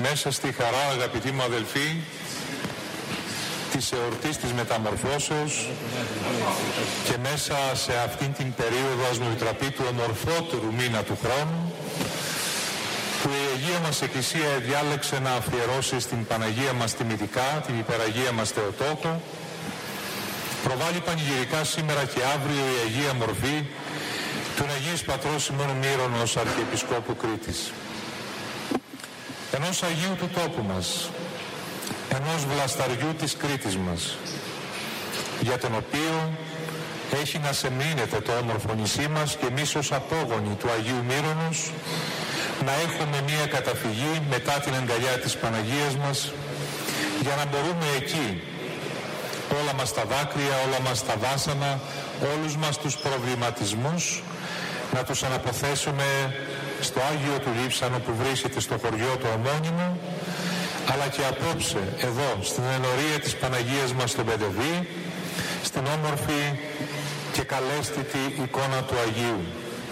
Μέσα στη χαρά, αγαπητοί μου αδελφοί, της εορτής της Μεταμορφώσεως και μέσα σε αυτήν την περίοδο, ας μου επιτραπεί, του ομορφότερου μήνα του χρόνου, που η Αγία μας Εκκλησία διάλεξε να αφιερώσει στην Παναγία μας τιμητικά, την Υπεραγία μας Θεοτόκο, προβάλλει πανηγυρικά σήμερα και αύριο η Αγία Μορφή του Αγίου Πατρός Σιμών Μύρονος, Αρχιεπισκόπου Κρήτης. Ενός Αγίου του τόπου μας, ενός βλασταριού της Κρήτης μας, για τον οποίο έχει να σεμνύνεται το όμορφο νησί μας και εμείς ως απόγονοι του Αγίου Μύρονος να έχουμε μία καταφυγή μετά την αγκαλιά της Παναγίας μας, για να μπορούμε εκεί όλα μας τα δάκρυα, όλα μας τα βάσανα, όλους μας τους προβληματισμούς να τους αναποθέσουμε στο Άγιο του Λείψανο που βρίσκεται στο χωριό το ομώνυμο, αλλά και απόψε εδώ στην ενορία της Παναγίας μας στον Πεντεβή, στην όμορφη και καλέσθητη εικόνα του Αγίου.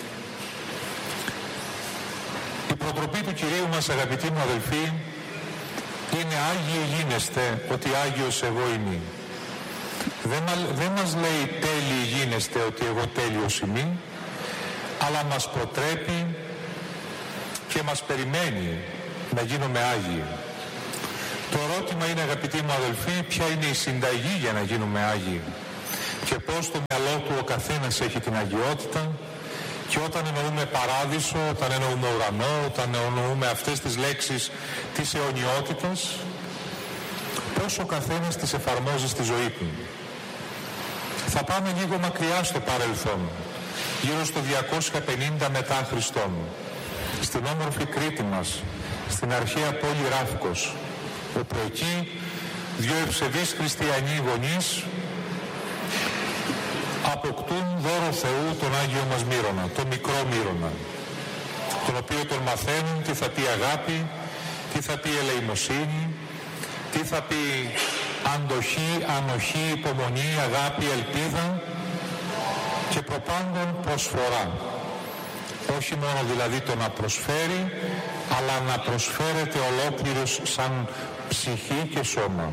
Η προτροπή του Κυρίου μας, αγαπητοί μου αδελφοί, είναι Άγιοι γίνεστε, ότι Άγιος εγώ είμαι. Δεν μας λέει τέλειοι γίνεστε, ότι εγώ τέλειος είμαι, αλλά μας προτρέπει και μας περιμένει να γίνουμε Άγιοι. Το ερώτημα είναι, αγαπητοί μου αδελφοί, ποια είναι η συνταγή για να γίνουμε Άγιοι και πώς στο μυαλό του ο καθένας έχει την αγιότητα, και όταν εννοούμε παράδεισο, όταν εννοούμε ουρανό, όταν εννοούμε αυτές τις λέξεις της αιωνιότητας, πώς ο καθένας τις εφαρμόζει στη ζωή του. Θα πάμε λίγο μακριά στο παρελθόν, γύρω στο 250 μετά Χριστόν, στην όμορφη Κρήτη μας, στην αρχαία πόλη Ράφκος, όπου εκεί δύο ευσεβείς χριστιανοί γονείς αποκτούν δώρο Θεού τον Άγιο μας Μύρονα, τον μικρό Μύρονα, τον οποίο τον μαθαίνουν τι θα πει αγάπη, τι θα πει ελεημοσύνη, τι θα πει αντοχή, ανοχή, υπομονή, αγάπη, ελπίδα και προπάντων προσφορά. Όχι μόνο δηλαδή το να προσφέρει, αλλά να προσφέρεται ολόκληρος σαν ψυχή και σώμα.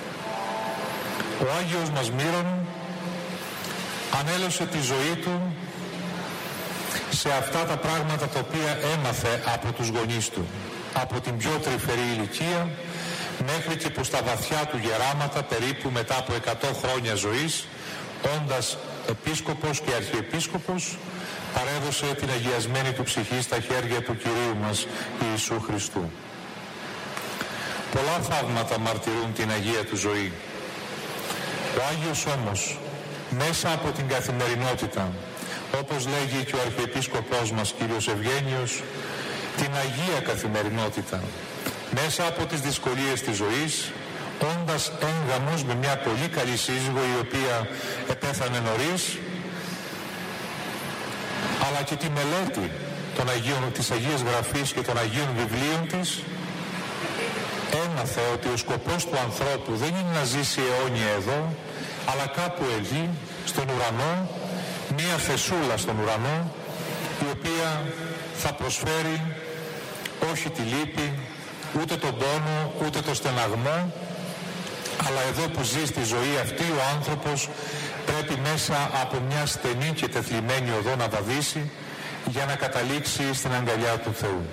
Ο Άγιος μας Μύρον ανέλωσε τη ζωή του σε αυτά τα πράγματα τα οποία έμαθε από τους γονείς του, από την πιο τρυφερή ηλικία μέχρι και που στα βαθιά του γεράματα, περίπου μετά από 100 χρόνια ζωής, όντας επίσκοπος και αρχιεπίσκοπος, παρέδωσε την αγιασμένη του ψυχή στα χέρια του Κυρίου μας Ιησού Χριστού. Πολλά θαύματα μαρτυρούν την Αγία του ζωή. Ο Άγιος όμως, μέσα από την καθημερινότητα, όπως λέγει και ο Αρχιεπίσκοπός μας Κύριος Ευγένιος, την Αγία καθημερινότητα, μέσα από τις δυσκολίες της ζωής, όντας έγγαμος με μια πολύ καλή σύζυγο η οποία επέθανε νωρίς, αλλά και τη μελέτη των Αγίων, της Αγίας Γραφής και των Αγίων Βιβλίων της, έμαθε ότι ο σκοπός του ανθρώπου δεν είναι να ζήσει αιώνια εδώ, αλλά κάπου εκεί, στον ουρανό, μία θεσούλα στον ουρανό, η οποία θα προσφέρει όχι τη λύπη, ούτε τον πόνο, ούτε το στεναγμό, αλλά εδώ που ζει στη ζωή αυτή ο άνθρωπος πρέπει μέσα από μια στενή και τεθλιμμένη οδό να βαδίσει για να καταλήξει στην αγκαλιά του Θεού.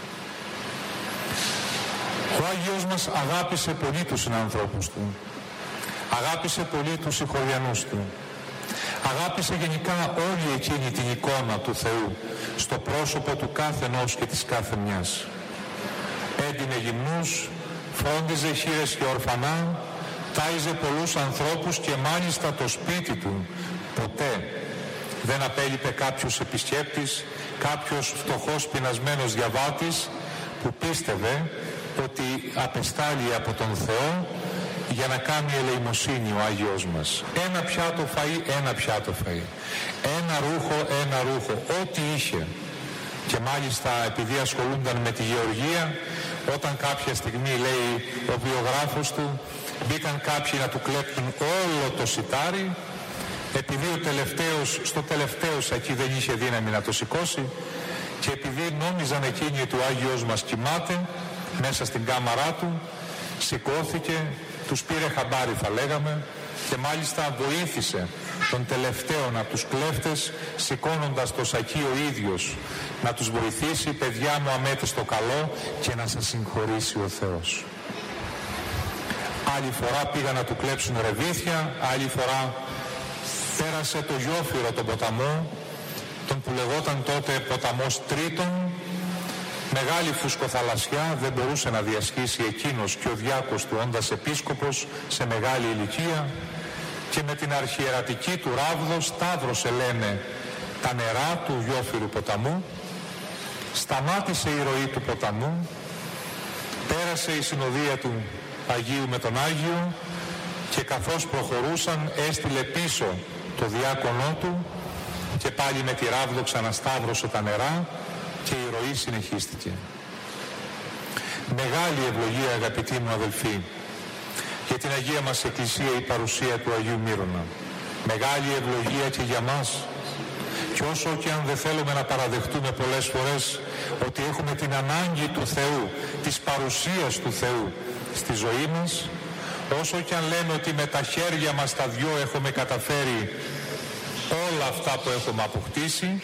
Ο Άγιος μας αγάπησε πολύ τους συνανθρώπους του, αγάπησε πολύ τους συγχωριανούς του, αγάπησε γενικά όλη εκείνη την εικόνα του Θεού στο πρόσωπο του κάθε ενός και της κάθε μιας. Έδινε γυμνούς, φρόντιζε χήρες και ορφανά, τάιζε πολλούς ανθρώπους και μάλιστα το σπίτι του ποτέ δεν απέλειπε κάποιος επισκέπτης, κάποιος φτωχός πεινασμένος διαβάτης που πίστευε ότι απεστάλλει από τον Θεό για να κάνει ελεημοσύνη ο Άγιος μας. Ένα πιάτο φαΐ, ένα πιάτο φαΐ. Ένα ρούχο, ένα ρούχο. Ό,τι είχε. Και μάλιστα επειδή ασχολούνταν με τη γεωργία, όταν κάποια στιγμή, λέει ο βιογράφος του, μπήκαν κάποιοι να του κλέπτουν όλο το σιτάρι, επειδή ο τελευταίος, στο τελευταίο σακί δεν είχε δύναμη να το σηκώσει, και επειδή νόμιζαν εκείνοι ότι ο Άγιος μας κοιμάται, μέσα στην κάμαρά του, σηκώθηκε, τους πήρε χαμπάρι θα λέγαμε, και μάλιστα βοήθησε τον τελευταίον από τους κλέφτες, σηκώνοντας το σακί ο ίδιος, να τους βοηθήσει: παιδιά μου, αμέτε στο καλό και να σας συγχωρήσει ο Θεός. Άλλη φορά πήγαν να του κλέψουν ρεβίθια, άλλη φορά πέρασε το Γιόφυρο τον ποταμό, τον που λεγόταν τότε ποταμός Τρίτον, μεγάλη φουσκοθαλασσιά, δεν μπορούσε να διασχίσει εκείνος και ο διάκος του όντας επίσκοπος σε μεγάλη ηλικία, και με την αρχιερατική του ράβδο σταύρωσε, λένε, τα νερά του Γιόφυρου ποταμού, σταμάτησε η ροή του ποταμού, πέρασε η συνοδεία του Αγίου με τον Άγιο και καθώς προχωρούσαν έστειλε πίσω το διάκονό του και πάλι με τη ράβδο ξανασταύρωσε τα νερά και η ροή συνεχίστηκε. Μεγάλη ευλογία, αγαπητοί μου αδελφοί, για την Αγία μας Εκκλησία η παρουσία του Αγίου Μύρονα. Μεγάλη ευλογία και για μας. Και όσο και αν δεν θέλουμε να παραδεχτούμε πολλές φορές ότι έχουμε την ανάγκη του Θεού, της παρουσίας του Θεού στη ζωή μας, όσο και αν λέμε ότι με τα χέρια μας τα δυο έχουμε καταφέρει όλα αυτά που έχουμε αποκτήσει,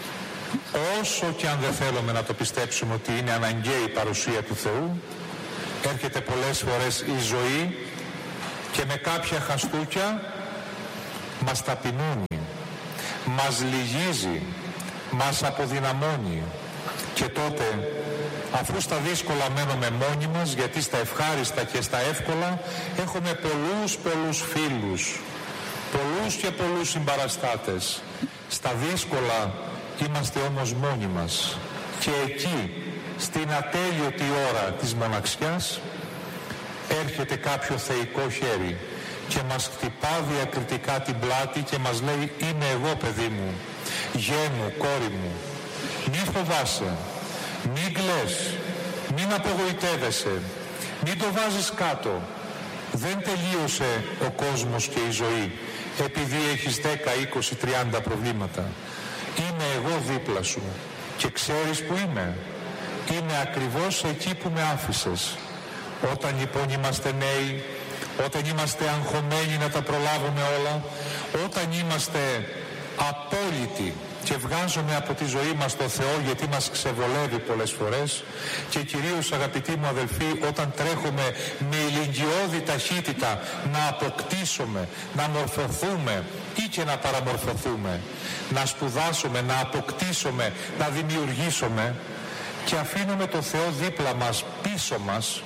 όσο και αν δεν θέλουμε να το πιστέψουμε ότι είναι αναγκαία η παρουσία του Θεού, έρχεται πολλές φορές η ζωή και με κάποια χαστούκια μας ταπεινώνει, μας λυγίζει, μας αποδυναμώνει, και τότε αφού στα δύσκολα μένουμε μόνοι μας, γιατί στα ευχάριστα και στα εύκολα έχουμε πολλούς φίλους, πολλούς και πολλούς συμπαραστάτες, στα δύσκολα είμαστε όμως μόνοι μας, και εκεί στην ατέλειωτη ώρα της μοναξιάς έρχεται κάποιο θεϊκό χέρι και μας χτυπά διακριτικά την πλάτη και μας λέει: είμαι εγώ, παιδί μου, γέ μου, κόρη μου, μη φοβάσαι, μην κλαις, μην απογοητεύεσαι, μην το βάζεις κάτω, δεν τελείωσε ο κόσμος και η ζωή επειδή έχεις 10, 20, 30 προβλήματα. Είμαι εγώ δίπλα σου και ξέρεις που είμαι. Είμαι ακριβώς εκεί που με άφησες. Όταν λοιπόν είμαστε νέοι, όταν είμαστε αγχωμένοι να τα προλάβουμε όλα, όταν είμαστε απόλυτοι και βγάζουμε από τη ζωή μας το Θεό γιατί μας ξεβολεύει πολλές φορές, και κυρίως, αγαπητοί μου αδελφοί, όταν τρέχουμε με ηλικιώδη ταχύτητα να αποκτήσουμε, να μορφωθούμε ή και να παραμορφωθούμε, να σπουδάσουμε, να αποκτήσουμε, να δημιουργήσουμε, και αφήνουμε το Θεό δίπλα μας, πίσω μας,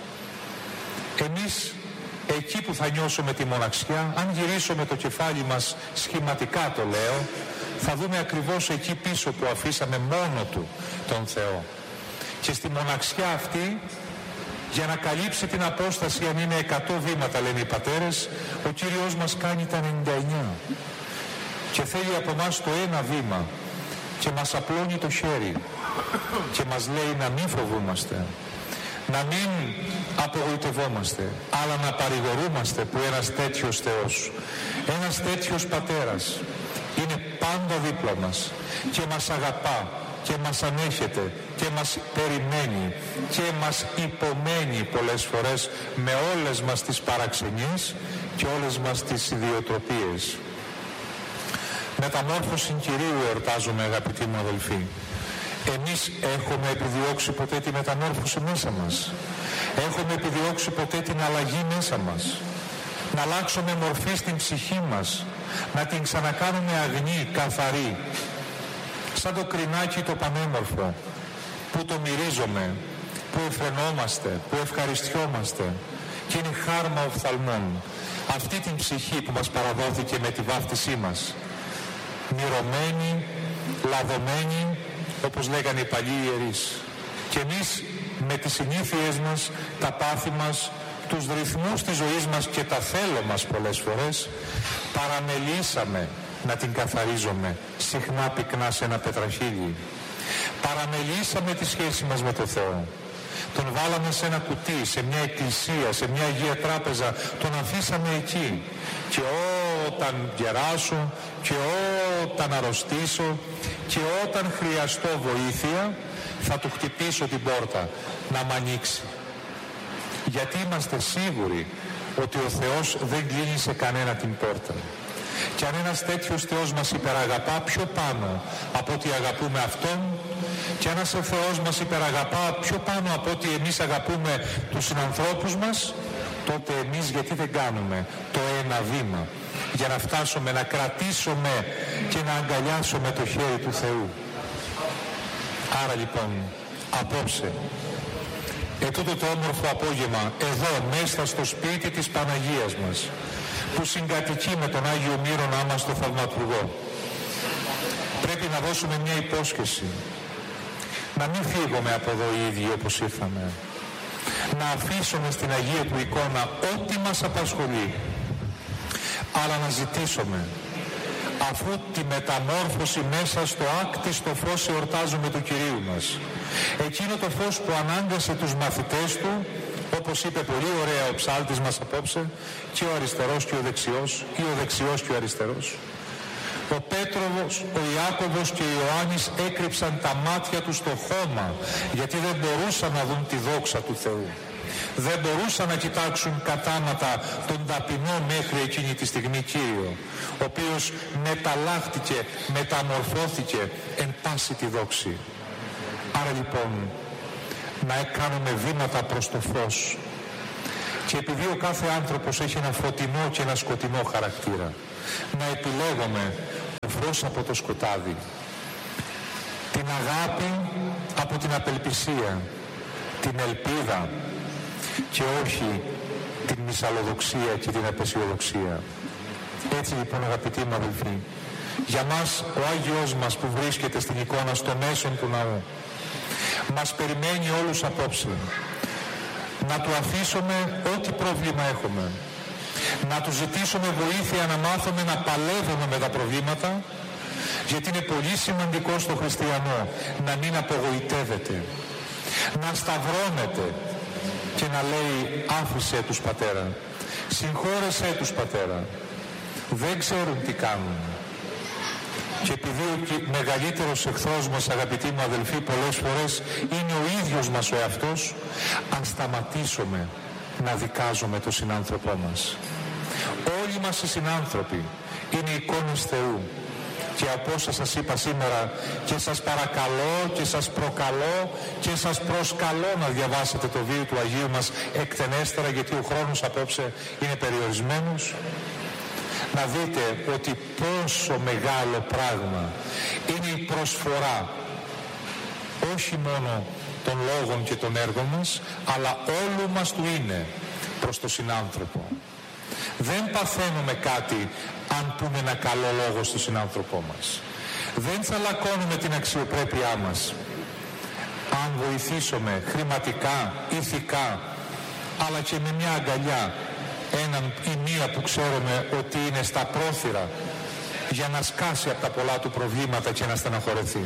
εμείς εκεί που θα νιώσουμε τη μοναξιά, αν γυρίσουμε το κεφάλι μας σχηματικά το λέω, θα δούμε ακριβώς εκεί πίσω που αφήσαμε μόνο του τον Θεό. Και στη μοναξιά αυτή, για να καλύψει την απόσταση, αν είναι 100 βήματα λένε οι πατέρες, ο Κύριος μας κάνει τα 99 και θέλει από μας το ένα βήμα και μας απλώνει το χέρι και μας λέει να μην φοβούμαστε, να μην απογοητευόμαστε, αλλά να παρηγορούμαστε που ένας τέτοιος Θεός, ένας τέτοιος Πατέρας είναι πάντα δίπλα μας και μας αγαπά και μας ανέχεται και μας περιμένει και μας υπομένει πολλές φορές με όλες μας τις παραξενίες και όλες μας τις ιδιοτροπίες. Μεταμόρφωση Κυρίου εορτάζουμε, αγαπητοί μου αδελφοί. Εμείς έχουμε επιδιώξει ποτέ τη μεταμόρφωση μέσα μας? Έχουμε επιδιώξει ποτέ την αλλαγή μέσα μας? Να αλλάξουμε μορφή στην ψυχή μας, να την ξανακάνουμε αγνή, καθαρή, σαν το κρινάκι το πανέμορφο που το μυρίζουμε, που εφρενόμαστε, που ευχαριστιόμαστε και είναι χάρμα οφθαλμών. Αυτή την ψυχή που μας παραδόθηκε με τη βάφτισή μας, μυρωμένη, λαδωμένη, όπως λέγανε οι παλιοί ιερείς. Και εμείς με τις συνήθειές μας, τα πάθη μας, τους ρυθμούς της ζωής μας και τα θέλω μας πολλές φορές, παραμελήσαμε να την καθαρίζουμε συχνά πυκνά σε ένα πετραχύλι. Παραμελήσαμε τη σχέση μας με το Θεό. Τον βάλαμε σε ένα κουτί, σε μια εκκλησία, σε μια Αγία Τράπεζα, τον αφήσαμε εκεί. Και όταν γεράσω και όταν αρρωστήσω και όταν χρειαστώ βοήθεια, θα του χτυπήσω την πόρτα να μ' ανοίξει. Γιατί είμαστε σίγουροι ότι ο Θεός δεν κλείνει σε κανένα την πόρτα. Και αν ένας τέτοιος Θεός μας υπεραγαπά πιο πάνω από ότι αγαπούμε Αυτόν, και αν ένας Θεός μας υπεραγαπά πιο πάνω από ότι εμείς αγαπούμε τους συνανθρώπους μας, τότε εμείς γιατί δεν κάνουμε το ένα βήμα για να φτάσουμε να κρατήσουμε και να αγκαλιάσουμε το χέρι του Θεού. Άρα λοιπόν, απόψε, ετούτο το όμορφο απόγευμα, εδώ μέσα στο σπίτι της Παναγίας μας, που συγκατοικεί με τον Άγιο Μύρονά μας τον Θαυματουργό, πρέπει να δώσουμε μια υπόσχεση. Να μην φύγουμε από εδώ οι ίδιοι όπως ήρθαμε. Να αφήσουμε στην Αγία του εικόνα ό,τι μας απασχολεί, αλλά να ζητήσουμε, αφού τη μεταμόρφωση μέσα στο άκτιστο φως εορτάζουμε του Κυρίου μας, εκείνο το φως που ανάγκασε τους μαθητές του, όπως είπε πολύ ωραία ο ψάλτης μας απόψε, και ο αριστερός και ο δεξιός, ή ο δεξιός και ο αριστερός. Ο Πέτρος, ο Ιάκωβος και ο Ιωάννης έκρυψαν τα μάτια τους στο χώμα, γιατί δεν μπορούσαν να δουν τη δόξα του Θεού. Δεν μπορούσαν να κοιτάξουν κατάματα τον ταπεινό μέχρι εκείνη τη στιγμή Κύριο, ο οποίος μεταλλάχτηκε, μεταμορφώθηκε εν πάση τη δόξη. Άρα λοιπόν, να κάνουμε βήματα προς το φως. Και επειδή ο κάθε άνθρωπος έχει ένα φωτεινό και ένα σκοτεινό χαρακτήρα, να επιλέγουμε το φως από το σκοτάδι, την αγάπη από την απελπισία, την ελπίδα και όχι την μυσαλλοδοξία και την απεσιοδοξία. Έτσι λοιπόν, αγαπητοί μου αδελφοί, για μας ο Άγιος μας που βρίσκεται στην εικόνα στο μέσον του ναού μας περιμένει όλους απόψε να του αφήσουμε ό,τι πρόβλημα έχουμε, να του ζητήσουμε βοήθεια να μάθουμε να παλεύουμε με τα προβλήματα, γιατί είναι πολύ σημαντικό στο χριστιανό να μην απογοητεύεται, να σταυρώνεται και να λέει άφησέ τους Πατέρα, συγχώρεσέ τους Πατέρα, δεν ξέρουν τι κάνουν. Και επειδή ο μεγαλύτερος εχθρός μας, αγαπητοί μου αδελφοί, πολλές φορές είναι ο ίδιος μας ο εαυτός, αν σταματήσουμε να δικάζουμε τον συνάνθρωπό μας. Όλοι μας οι συνάνθρωποι είναι εικόνες Θεού. Και από όσα σας είπα σήμερα, και σας παρακαλώ και σας προκαλώ και σας προσκαλώ να διαβάσετε το βίο του Αγίου μας εκτενέστερα, γιατί ο χρόνος απόψε είναι περιορισμένος, να δείτε ότι πόσο μεγάλο πράγμα είναι η προσφορά όχι μόνο των λόγων και των έργων μας, αλλά όλου μας του είναι προς τον συνάνθρωπο. Δεν παθαίνουμε κάτι αν πούμε ένα καλό λόγο στον συνάνθρωπό μας. Δεν τσαλακώνουμε την αξιοπρέπειά μας αν βοηθήσουμε χρηματικά, ηθικά, αλλά και με μια αγκαλιά έναν ή μία που ξέρουμε ότι είναι στα πρόθυρα για να σκάσει από τα πολλά του προβλήματα και να στεναχωρεθεί.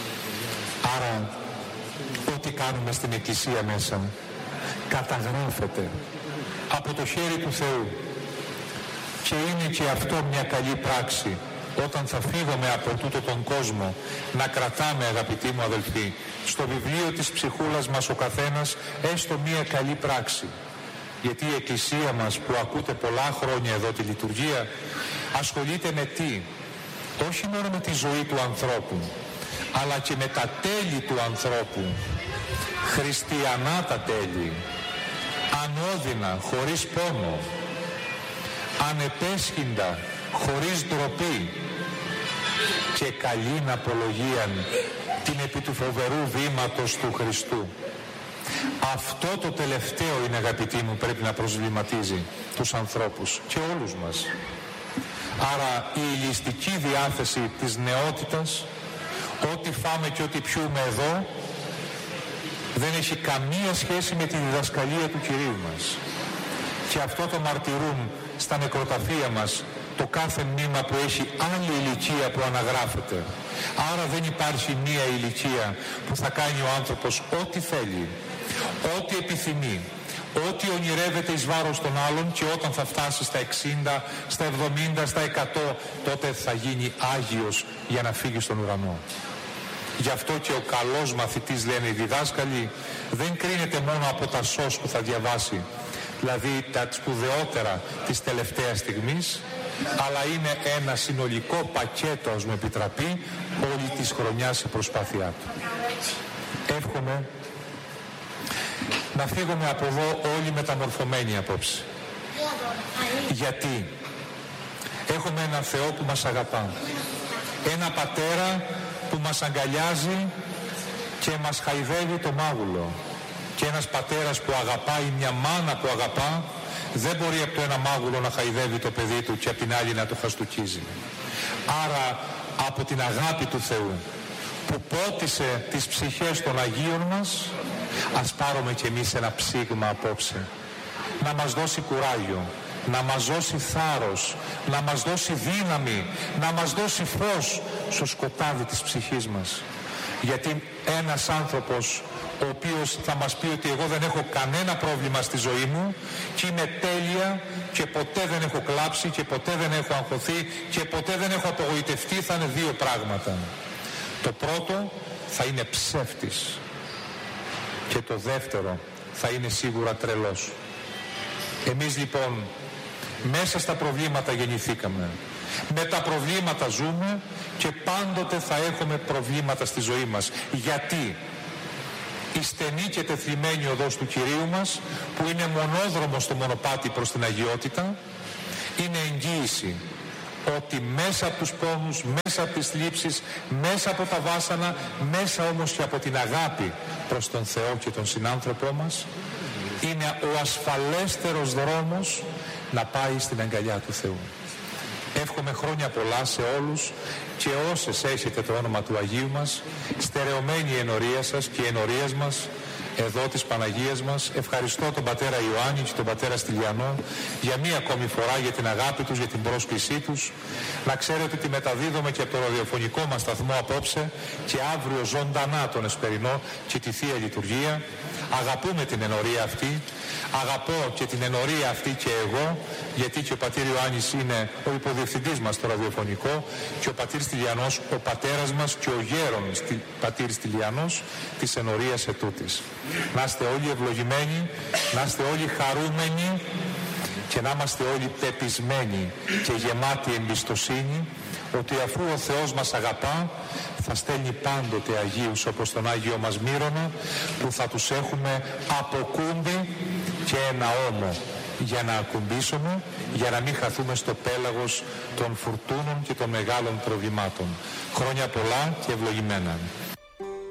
Άρα ό,τι κάνουμε στην Εκκλησία μέσα καταγράφεται από το χέρι του Θεού, και είναι και αυτό μια καλή πράξη όταν θα φύγουμε από τούτο τον κόσμο, να κρατάμε, αγαπητοί μου αδελφοί, στο βιβλίο της ψυχούλας μας ο καθένας έστω μια καλή πράξη. Γιατί η Εκκλησία μας που ακούτε πολλά χρόνια εδώ τη λειτουργία ασχολείται με τι? Όχι μόνο με τη ζωή του ανθρώπου, αλλά και με τα τέλη του ανθρώπου, χριστιανά τα τέλη, ανώδυνα, χωρίς πόνο, ανεπέσχυντα, χωρίς ντροπή, και καλήν απολογίαν την επί του φοβερού βήματος του Χριστού. Αυτό το τελευταίο είναι, αγαπητοί μου, πρέπει να προσβληματίζει τους ανθρώπους και όλους μας. Άρα η ηλιστική διάθεση της νεότητας, ό,τι φάμε και ό,τι πιούμε εδώ, δεν έχει καμία σχέση με τη διδασκαλία του Κυρίου μας. Και αυτό το μαρτυρούν στα νεκροταφεία μας το κάθε μνήμα που έχει άλλη ηλικία που αναγράφεται. Άρα δεν υπάρχει μία ηλικία που θα κάνει ο άνθρωπος ό,τι θέλει, ό,τι επιθυμεί, ό,τι ονειρεύεται εις βάρος των άλλων, και όταν θα φτάσει στα 60, στα 70, στα 100, τότε θα γίνει Άγιος για να φύγει στον ουρανό. Γι' αυτό και ο καλός μαθητής, λένε οι διδάσκαλοι, δεν κρίνεται μόνο από τα σως που θα διαβάσει, δηλαδή τα σπουδαιότερα της τελευταίας στιγμής, αλλά είναι ένα συνολικό πακέτο, ας μου επιτραπεί, όλη της χρονιάς η προσπάθειά του. Εύχομαι να φύγουμε από εδώ όλοι μεταμορφωμένοι απόψε. Γιατί έχουμε έναν Θεό που μας αγαπά, ένα Πατέρα που μας αγκαλιάζει και μας χαϊδεύει το μάγουλο, και ένας πατέρας που αγαπάει, μια μάνα που αγαπά, δεν μπορεί από το ένα μάγουλο να χαϊδεύει το παιδί του και από την άλλη να το χαστούκίζει. Άρα από την αγάπη του Θεού που πότισε τις ψυχές των Αγίων μας, ας πάρουμε κι εμείς ένα ψήγμα απόψε, να μας δώσει κουράγιο, να μας δώσει θάρρος, να μας δώσει δύναμη, να μας δώσει φως στο σκοτάδι της ψυχής μας. Γιατί ένας άνθρωπος ο οποίος θα μας πει ότι εγώ δεν έχω κανένα πρόβλημα στη ζωή μου και είμαι τέλεια και ποτέ δεν έχω κλάψει και ποτέ δεν έχω αγχωθεί και ποτέ δεν έχω απογοητευτεί, θα είναι δύο πράγματα. Το πρώτο, θα είναι ψεύτης, και το δεύτερο, θα είναι σίγουρα τρελός. Εμείς λοιπόν μέσα στα προβλήματα γεννηθήκαμε, με τα προβλήματα ζούμε και πάντοτε θα έχουμε προβλήματα στη ζωή μας. Γιατί η στενή και τεθλιμμένη οδός του Κυρίου μας, που είναι μονόδρομος στο μονοπάτι προς την αγιότητα, είναι εγγύηση ότι μέσα από τους πόνους, μέσα από τις θλίψεις, μέσα από τα βάσανα, μέσα όμως και από την αγάπη προς τον Θεό και τον συνάνθρωπό μας, είναι ο ασφαλέστερος δρόμος να πάει στην αγκαλιά του Θεού. Εύχομαι χρόνια πολλά σε όλους και όσες έχετε το όνομα του Αγίου μας, στερεωμένη η ενορία σας και η ενορίας μας εδώ της Παναγίας μας. Ευχαριστώ τον πατέρα Ιωάννη και τον πατέρα Στυλιανό για μία ακόμη φορά για την αγάπη τους, για την πρόσκλησή τους. Να ξέρετε ότι μεταδίδομαι και από το ραδιοφωνικό μας σταθμό απόψε και αύριο ζωντανά τον Εσπερινό και τη Θεία Λειτουργία. Αγαπούμε την ενορία αυτή, αγαπώ και την ενορία αυτή και εγώ, γιατί και ο πατήρ Ιωάννης είναι ο υποδιευθυντής μας στο ραδιοφωνικό και ο πατήρ Στυλιανός ο πατέρας μας και ο γέρον πατήρ Στυλιανός της ενορίας ετούτης. Να είστε όλοι ευλογημένοι, να είστε όλοι χαρούμενοι και να είμαστε όλοι πεπισμένοι και γεμάτοι εμπιστοσύνη ότι αφού ο Θεός μας αγαπά, θα στέλνει πάντοτε Αγίους όπως τον Άγιο μας Μύρονα, που θα τους έχουμε αποκούμπι και ένα ώμο για να ακουμπήσουμε, για να μην χαθούμε στο πέλαγος των φουρτούνων και των μεγάλων προβλημάτων. Χρόνια πολλά και ευλογημένα.